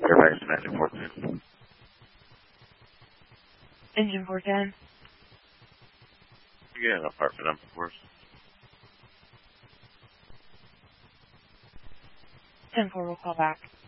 Fairfax, engine 410. Engine 410. You get an apartment number for us. 10-4 will call back.